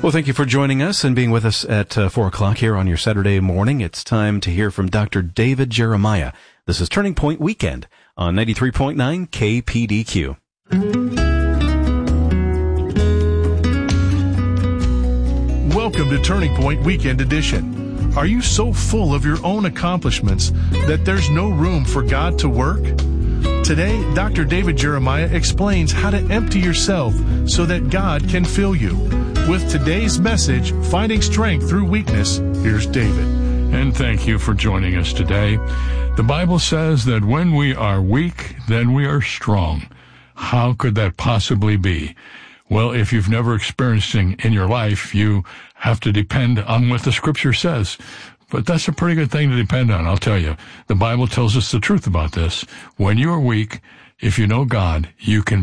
Well, thank you for joining us and being with us at 4 o'clock here on your Saturday morning. It's time to hear from Dr. David Jeremiah. This is Turning Point Weekend on 93.9 KPDQ. Welcome to Turning Point Weekend Edition. Are you so full of your own accomplishments that there's no room for God to work? Today, Dr. David Jeremiah explains how to empty yourself so that God can fill you. With today's message, Finding Strength Through Weakness, here's David. And thank you for joining us today. The Bible says that when we are weak, then we are strong. How could that possibly be? Well, if you've never experienced in your life, you have to depend on what the Scripture says. But that's a pretty good thing to depend on, I'll tell you. The Bible tells us the truth about this. When you are weak, if you know God, you can